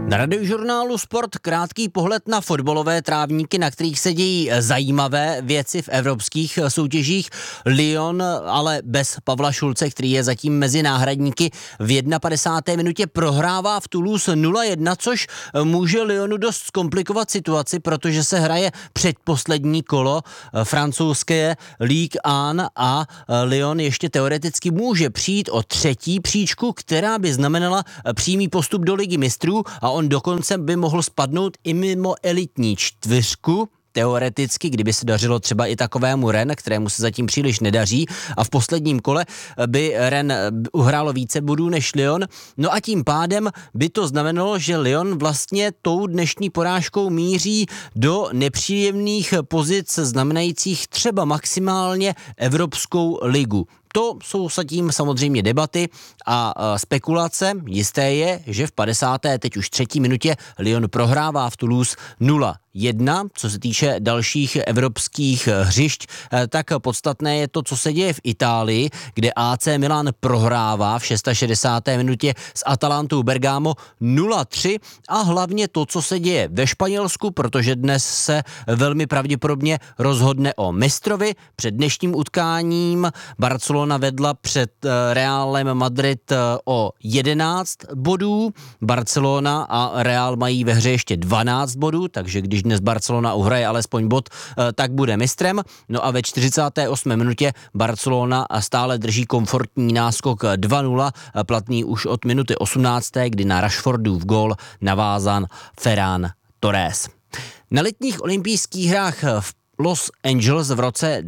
Na Radiožurnálu Sport krátký pohled na fotbalové trávníky, na kterých se dějí zajímavé věci v evropských soutěžích. Lyon, ale bez Pavla Šulce, který je zatím mezi náhradníky, v 51. minutě prohrává v Toulouse 0-1, což může Lyonu dost zkomplikovat situaci, protože se hraje předposlední kolo francouzské Ligue 1 a Lyon ještě teoreticky může přijít o třetí příčku, která by znamenala přímý postup do Ligy mistrů a on dokonce by mohl spadnout i mimo elitní čtveřku, teoreticky, kdyby se dařilo třeba i takovému Rennes, kterému se zatím příliš nedaří a v posledním kole by Rennes uhrálo více bodů než Lyon. No a tím pádem by to znamenalo, že Lyon vlastně tou dnešní porážkou míří do nepříjemných pozic znamenajících třeba maximálně Evropskou ligu. To jsou zatím samozřejmě debaty a spekulace. Jisté je, že v 50. teď už třetí minutě Lyon prohrává v Toulouse 0-1. Co se týče dalších evropských hřišť, tak podstatné je to, co se děje v Itálii, kde AC Milan prohrává v 66. minutě s Atalantou Bergamo 0-3 a hlavně to, co se děje ve Španělsku, protože dnes se velmi pravděpodobně rozhodne o mistrovi. Před dnešním utkáním Barcelona vedla před Realem Madrid o 11 bodů. Barcelona a Real mají ve hře ještě 12 bodů, takže když dnes Barcelona uhraje alespoň bod, tak bude mistrem. No a ve 48. minutě Barcelona stále drží komfortní náskok 2-0, platný už od minuty 18., kdy na Rashfordův gól navázán Ferran Torres. Na letních olympijských hrách v Los Angeles v roce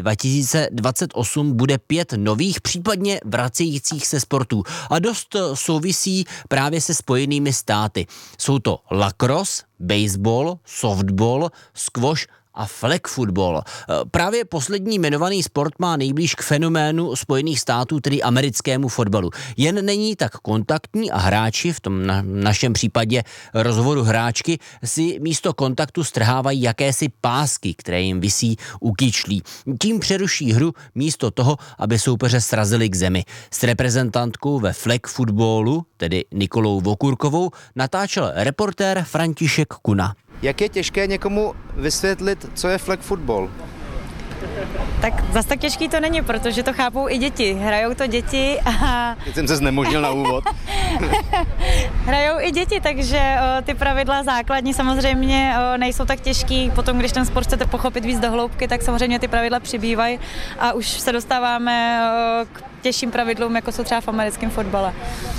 2028 bude 5 nových, případně vracejících se sportů a dost souvisí právě se Spojenými státy. Jsou to lacrosse, baseball, softball, squash a flag football. Právě poslední jmenovaný sport má nejblíž k fenoménu Spojených států, tedy americkému fotbalu. Jen není tak kontaktní a hráči, v tom našem případě rozhovoru hráčky, si místo kontaktu strhávají jakési pásky, které jim visí u kyčlí. Tím přeruší hru místo toho, aby soupeře srazili k zemi. S reprezentantkou ve flag footballu, tedy Nikolou Vokurkovou, natáčel reportér František Kuna. Jak je těžké někomu vysvětlit, co je flag football? Tak zas tak těžký to není, protože to chápou i děti. Hrajou to děti a... Teď jsem se znemožnil na úvod. Hrajou i děti, takže ty pravidla základní samozřejmě nejsou tak těžký. Potom, když ten sport chcete pochopit víc do hloubky, tak samozřejmě ty pravidla přibývají a už se dostáváme k těžším pravidlům, jako jsou třeba v americkém fotbale.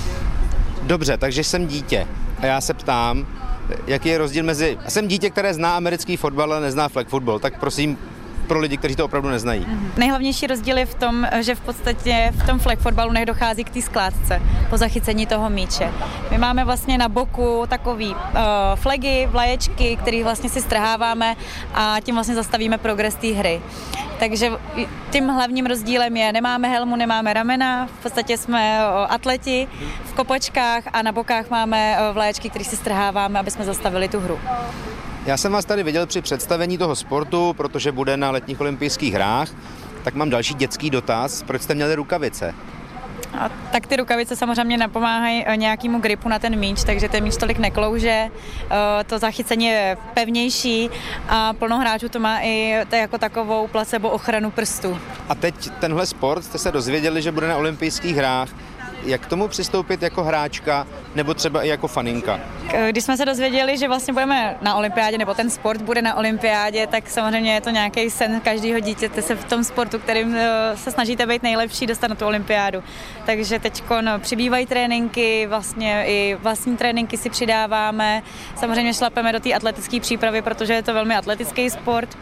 Dobře, takže jsem dítě a já se ptám, jaký je rozdíl mezi... Já jsem dítě, které zná americký fotbal, ale nezná flag football, tak prosím pro lidi, kteří to opravdu neznají. Nejhlavnější rozdíl je v tom, že v podstatě v tom flag fotbalu nedochází k té skládce po zachycení toho míče. My máme vlastně na boku takový flagy, vlaječky, které vlastně si strháváme a tím vlastně zastavíme progres té hry. Takže tím hlavním rozdílem je, nemáme helmu, nemáme ramena, v podstatě jsme atleti v kopačkách a na bokách máme vlaječky, které si strháváme, aby jsme zastavili tu hru. Já jsem vás tady viděl při představení toho sportu, protože bude na letních olympijských hrách, tak mám další dětský dotaz. Proč jste měli rukavice? A tak ty rukavice samozřejmě napomáhají nějakému gripu na ten míč, takže ten míč tolik neklouže, to zachycení je pevnější a plno hráčů to má i jako takovou placebo ochranu prstů. A teď tenhle sport jste se dozvěděli, že bude na olympijských hrách. Jak k tomu přistoupit jako hráčka nebo třeba i jako faninka? Když jsme se dozvěděli, že vlastně budeme na olympiádě, nebo ten sport bude na olympiádě, tak samozřejmě je to nějaký sen každého dítěte se v tom sportu, kterým se snažíte být nejlepší, dostat na tu olympiádu. Takže teď přibývají tréninky, vlastně i vlastní tréninky si přidáváme. Samozřejmě šlapeme do té atletické přípravy, protože je to velmi atletický sport.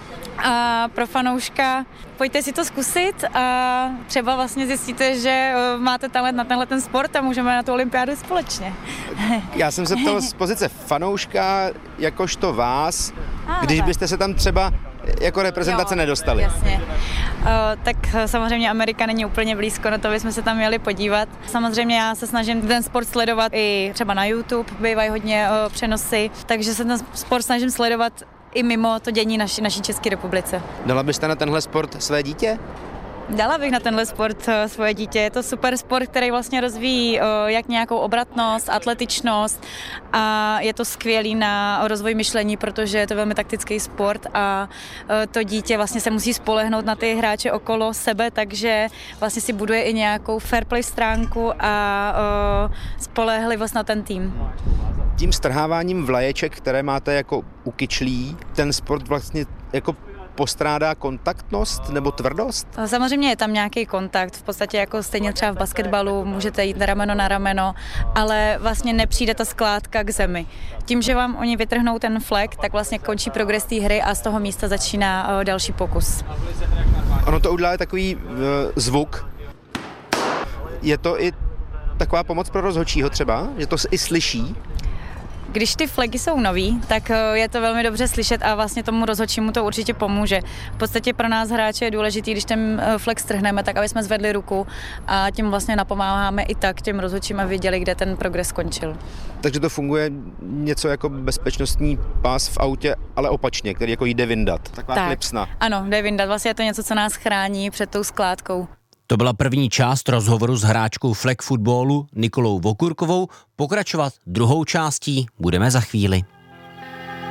A pro fanouška pojďte si to zkusit a třeba vlastně zjistíte, že máte talent na tenhle ten sport a můžeme na tu olympiádu společně. Já jsem se ptal z pozice fanouška, jakožto vás, když byste se tam třeba jako reprezentace nedostali. Jasně. Tak samozřejmě Amerika není úplně blízko, na to bychom se tam měli podívat. Samozřejmě já se snažím ten sport sledovat i třeba na YouTube, bývají hodně přenosy, takže se ten sport snažím sledovat i mimo to dění naší České republice. Dala byste na tenhle sport své dítě? Dala bych na tenhle sport svoje dítě. Je to super sport, který vlastně rozvíjí jak nějakou obratnost, atletičnost a je to skvělý na rozvoj myšlení, protože je to velmi taktický sport a to dítě vlastně se musí spolehnout na ty hráče okolo sebe, takže vlastně si buduje i nějakou fair play stránku a spolehlivost na ten tým. Tím strháváním vlaječek, které máte jako u kyčlí, ten sport vlastně jako postrádá kontaktnost nebo tvrdost? Samozřejmě je tam nějaký kontakt, v podstatě jako stejně třeba v basketbalu můžete jít rameno na rameno, ale vlastně nepřijde ta skládka k zemi. Tím, že vám oni vytrhnou ten flek, tak vlastně končí progres té hry a z toho místa začíná další pokus. Ono to udělá takový zvuk. Je to i taková pomoc pro rozhodčího třeba, že to i slyší? Když ty fleky jsou nový, tak je to velmi dobře slyšet a vlastně tomu rozhodčímu to určitě pomůže. V podstatě pro nás hráče je důležitý, když ten flek strhneme, tak aby jsme zvedli ruku a tím vlastně napomáháme i tak těm rozhodčím, aby viděli, kde ten progres skončil. Takže to funguje něco jako bezpečnostní pás v autě, ale opačně, který jako jde vyndat. Taková klipsna. Ano, jde vyndat. Vlastně je to něco, co nás chrání před tou skládkou. To byla první část rozhovoru s hráčkou flag footballu Nikolou Vokurkovou. Pokračovat druhou částí budeme za chvíli.